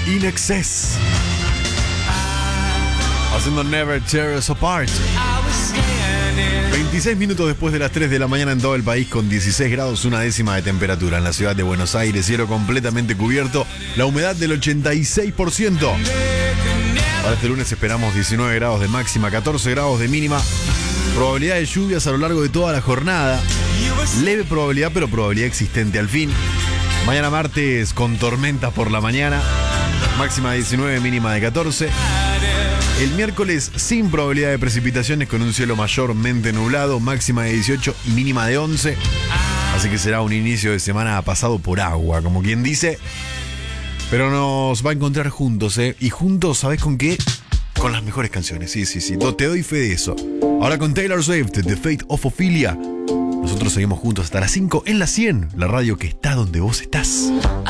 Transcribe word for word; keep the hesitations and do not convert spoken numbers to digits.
In Excess. Haciendo Never Tear Us Apart. veintiséis minutos después de las tres de la mañana en todo el país, con dieciséis grados, una décima de temperatura. En la ciudad de Buenos Aires, cielo completamente cubierto, la humedad del ochenta y seis por ciento. Para este lunes esperamos diecinueve grados de máxima, catorce grados de mínima. Probabilidad de lluvias a lo largo de toda la jornada. Leve probabilidad, pero probabilidad existente al fin. Mañana martes con tormentas por la mañana. Máxima de diecinueve, mínima de catorce. El miércoles sin probabilidad de precipitaciones, con un cielo mayormente nublado. Máxima de dieciocho y mínima de once. Así que será un inicio de semana pasado por agua, como quien dice. Pero nos va a encontrar juntos, ¿eh? Y juntos, ¿sabes con qué? Con las mejores canciones, sí, sí, sí. Te doy fe de eso. Ahora con Taylor Swift, The Fate of Ophelia. Nosotros seguimos juntos hasta las cinco en la cien, la radio que está donde vos estás.